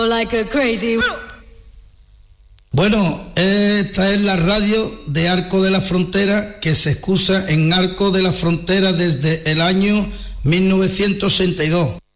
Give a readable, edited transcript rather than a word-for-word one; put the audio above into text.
Like a crazy. Bueno, esta es la radio de Arco de la Frontera, que se excusa en Arco de la Frontera desde el año 1962.